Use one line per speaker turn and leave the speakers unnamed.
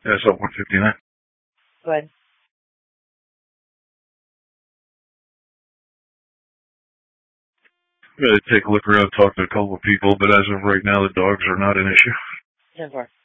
Yeah, it's up 159.
Go ahead.
I'm going to take a look around, talk to a couple of people, but as of right now, the dogs are not an issue.
10-4.